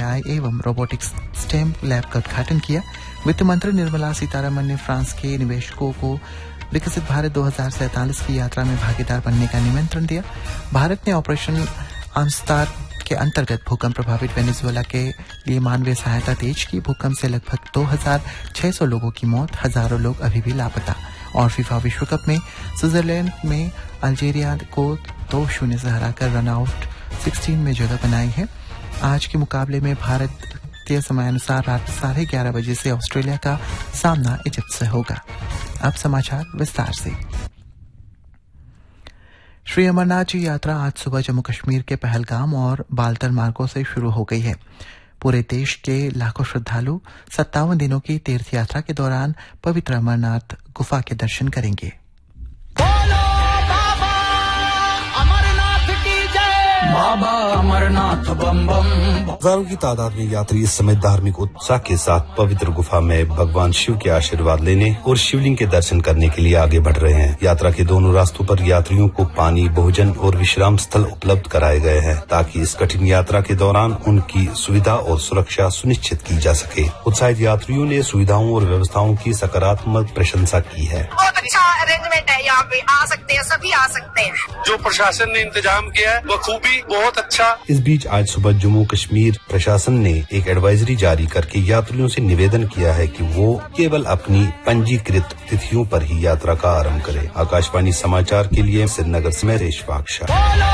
AI एवं robotics stem lab का उद्घाटन किया। वित्त मंत्री निर्मला सीतारमण ने फ्रांस के निवेशकों को विकसित भारत 2047 की यात्रा में भागीदार बनने का निमंत्रण दिया। भारत ने ऑपरेशन आमस्तार के अंतर्गत भूकंप प्रभावित वेनेजुएला के लिए मानवीय सहायता तेज की। भूकंप से लगभग 2600 लोगों की मौत, हजारों लोग अभी भी लापता। और फीफा विश्व कप में स्विट्जरलैंड में अल्जीरिया को 2-0 से हराकर रन आउट 16 में जगह बनाई है। आज के मुकाबले में भारतीय समयानुसार रात 11:30 बजे से ऑस्ट्रेलिया का सामना इजिप्ट से होगा। अब समाचार विस्तार से। श्री अमरनाथ जी यात्रा आज सुबह जम्मू कश्मीर के पहलगाम और बालतर मार्गों से शुरू हो गई है। पूरे देश के लाखों श्रद्धालु 57 दिनों की तीर्थ यात्रा के दौरान पवित्र अमरनाथ गुफा के दर्शन करेंगे। बाबा अमरनाथ बम बम। हजारों की तादाद में यात्री इस समय धार्मिक उत्साह के साथ पवित्र गुफा में भगवान शिव के आशीर्वाद लेने और शिवलिंग के दर्शन करने के लिए आगे बढ़ रहे हैं। यात्रा के दोनों रास्तों पर यात्रियों को पानी, भोजन और विश्राम स्थल उपलब्ध कराए गए हैं ताकि इस कठिन यात्रा के दौरान उनकी सुविधा और सुरक्षा सुनिश्चित की जा सके। उत्साहित यात्रियों ने सुविधाओं और व्यवस्थाओं की सकारात्मक प्रशंसा की है। बहुत अच्छा अरेंजमेंट है, यहाँ पे आ सकते हैं, सभी आ सकते हैं। जो प्रशासन ने इंतजाम किया है वो खूबी बहुत अच्छा। इस बीच आज सुबह जम्मू कश्मीर प्रशासन ने एक एडवाइजरी जारी करके यात्रियों से निवेदन किया है कि वो केवल अपनी पंजीकृत तिथियों पर ही यात्रा का आरंभ करें। आकाशवाणी समाचार के लिए श्रीनगर से मैं रेशवाक शाह।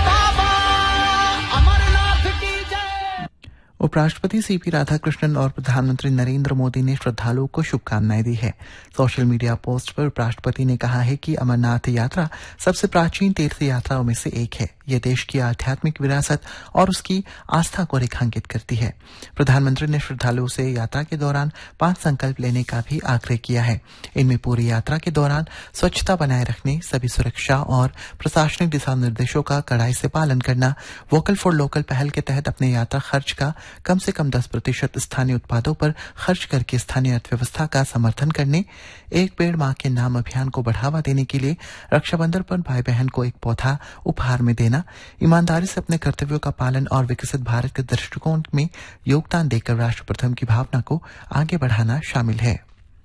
उपराष्ट्रपति सीपी राधाकृष्णन और प्रधानमंत्री नरेंद्र मोदी ने श्रद्धालुओं को शुभकामनाएं दी है। सोशल मीडिया पोस्ट पर उपराष्ट्रपति ने कहा है कि अमरनाथ यात्रा सबसे प्राचीन तीर्थ यात्राओं में से एक है। यह देश की आध्यात्मिक विरासत और उसकी आस्था को रेखांकित करती है। प्रधानमंत्री ने श्रद्धालुओं से यात्रा के दौरान 5 संकल्प लेने का भी आग्रह किया है। इनमें पूरी यात्रा के दौरान स्वच्छता बनाए रखने, सभी सुरक्षा और प्रशासनिक दिशा निर्देशों का कड़ाई से पालन करना, वोकल फॉर लोकल पहल के तहत अपने यात्रा खर्च का कम से कम 10% स्थानीय उत्पादों पर खर्च करके स्थानीय अर्थव्यवस्था का समर्थन करने, एक पेड़ मां के नाम अभियान को बढ़ावा देने के लिए रक्षाबंधन पर भाई बहन को एक पौधा उपहार में देना, ईमानदारी से अपने कर्तव्यों का पालन और विकसित भारत के दृष्टिकोण में योगदान देकर राष्ट्र प्रथम की भावना को आगे बढ़ाना शामिल है।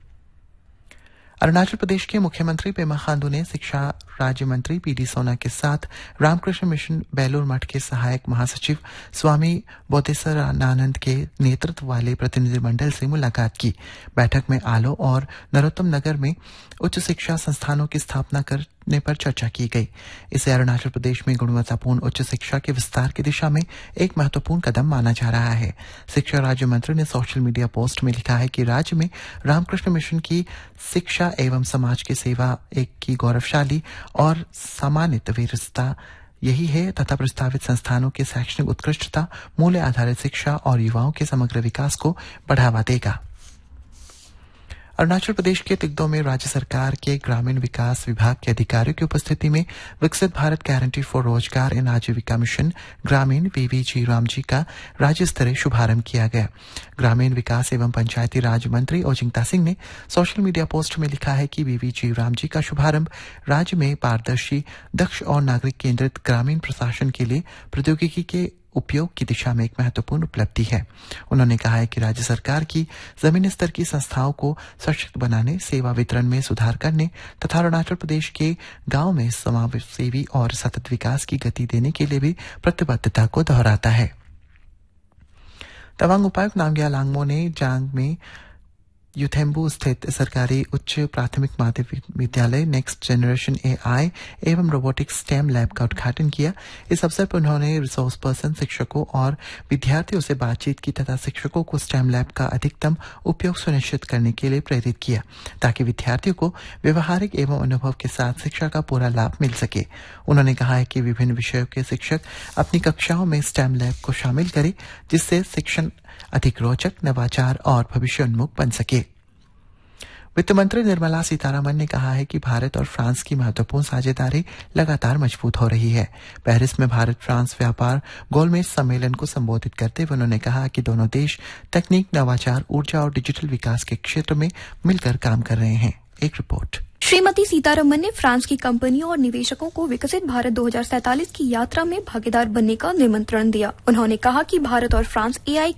अरुणाचल प्रदेश के मुख्यमंत्री पेमा खांडू ने शिक्षा राज्य मंत्री पीडी सोना के साथ रामकृष्ण मिशन बेलूर मठ के सहायक महासचिव स्वामी बोधेसरानंद के नेतृत्व वाले प्रतिनिधिमंडल से मुलाकात की। बैठक में आलो और नरोत्तम नगर में उच्च शिक्षा संस्थानों की स्थापना करने पर चर्चा की गई। इसे अरुणाचल प्रदेश में गुणवत्तापूर्ण उच्च शिक्षा के विस्तार की दिशा में एक महत्वपूर्ण कदम माना जा रहा है। शिक्षा राज्य मंत्री ने सोशल मीडिया पोस्ट में लिखा है कि राज्य में रामकृष्ण मिशन की शिक्षा एवं समाज की सेवा एक की गौरवशाली और सम्मानित विरासत यही है तथा प्रस्तावित संस्थानों की शैक्षणिक उत्कृष्टता, मूल्य आधारित शिक्षा और युवाओं के समग्र विकास को बढ़ावा देगा। अरुणाचल प्रदेश के तिगदो में राज्य सरकार के ग्रामीण विकास विभाग के अधिकारियों की उपस्थिति में विकसित भारत गारंटी फॉर रोजगार एवं आजीविका मिशन ग्रामीण वीवीजी रामजी का राज्य स्तरीय शुभारंभ किया गया। ग्रामीण विकास एवं पंचायती राज मंत्री ओजिंगता सिंह ने सोशल मीडिया पोस्ट में लिखा है कि वीवीजी रामजी का शुभारंभ राज्य में पारदर्शी, दक्ष और नागरिक केंद्रित ग्रामीण प्रशासन के लिए प्रौद्योगिकी के उपयोग की दिशा में एक महत्वपूर्ण उपलब्धि है। उन्होंने कहा है कि राज्य सरकार की जमीनी स्तर की संस्थाओं को सशक्त बनाने, सेवा वितरण में सुधार करने तथा अरुणाचल प्रदेश के गांव में समाजसेवी और सतत विकास की गति देने के लिए भी प्रतिबद्धता को दोहराता है। तवांग उपायुक्त नामग्याल आंगमो ने जांग में यूथेम्बू स्थित सरकारी उच्च प्राथमिक माध्यमिक विद्यालय नेक्स्ट जनरेशन AI एवं रोबोटिक्स स्टेम लैब का उद्घाटन किया। इस अवसर पर उन्होंने रिसोर्स पर्सन, शिक्षकों और विद्यार्थियों से बातचीत की तथा शिक्षकों को स्टेम लैब का अधिकतम उपयोग सुनिश्चित करने के लिए प्रेरित किया ताकि विद्यार्थियों को व्यवहारिक एवं अनुभव के साथ शिक्षा का पूरा लाभ मिल सके। उन्होंने कहा है कि विभिन्न विषयों के शिक्षक अपनी कक्षाओं में स्टेम लैब को शामिल करें जिससे शिक्षण अधिक रोचक, नवाचार और भविष्योन्मुख बन सके। वित्त मंत्री निर्मला सीतारमण ने कहा है कि भारत और फ्रांस की महत्वपूर्ण साझेदारी लगातार मजबूत हो रही है। पेरिस में भारत फ्रांस व्यापार गोलमेज सम्मेलन को संबोधित करते हुए उन्होंने कहा कि दोनों देश तकनीक, नवाचार, ऊर्जा और डिजिटल विकास के क्षेत्र में मिलकर काम कर रहे हैं। एक रिपोर्ट। श्रीमती सीतारमण ने फ्रांस की कंपनियों और निवेशकों को विकसित भारत 2047 की यात्रा में भागीदार बनने का निमंत्रण दिया। उन्होंने कहा कि भारत और फ्रांस AI